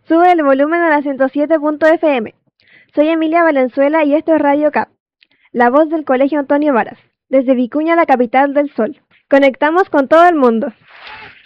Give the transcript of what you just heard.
Sube el volumen a la 107.fm. Soy Emilia Valenzuela y esto es Radio CAP, la voz del Colegio Antonio Varas, desde Vicuña, la capital del sol. Conectamos con todo el mundo.